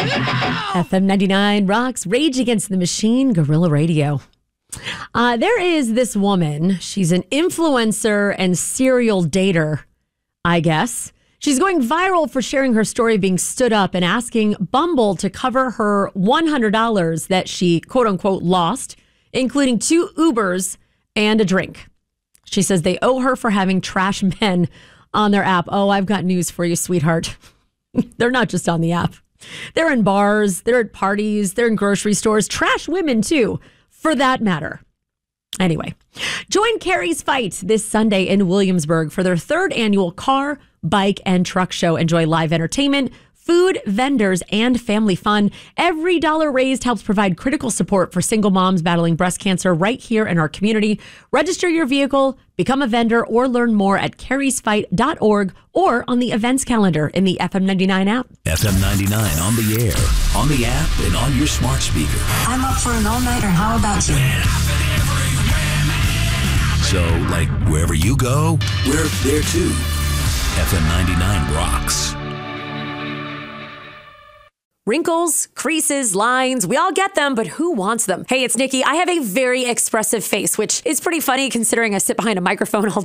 FM 99 rocks Rage Against the Machine, Guerrilla Radio. There is this woman. She's an influencer and serial dater, I guess. She's going viral for sharing her story of being stood up and asking Bumble to cover her $100 that she, quote unquote, lost, including 2 Ubers and a drink. She says they owe her for having trash men on their app. Oh, I've got news for you, sweetheart. They're not just on the app. They're in bars, they're at parties, they're in grocery stores, trash women too, for that matter. Anyway, join Carrie's Fight this Sunday in Williamsburg for their 3rd annual car, bike, and truck show. Enjoy live entertainment, food, vendors, and family fun. Every dollar raised helps provide critical support for single moms battling breast cancer right here in our community. Register your vehicle, become a vendor, or learn more at carriesfight.org or on the events calendar in the FM 99 app. FM 99 on the air, on the app, and on your smart speaker. I'm up for an all-nighter. How about you? So, like, wherever you go, we're there too. FM 99 rocks. Wrinkles, creases, lines, we all get them, but who wants them? Hey, it's Nikki. I have a very expressive face, which is pretty funny considering I sit behind a microphone all day.